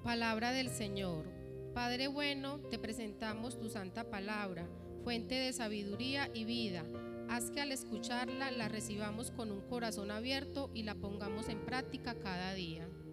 Palabra del Señor. Padre bueno, te presentamos tu santa palabra, fuente de sabiduría y vida. Haz que al escucharla la recibamos con un corazón abierto y la pongamos en práctica cada día.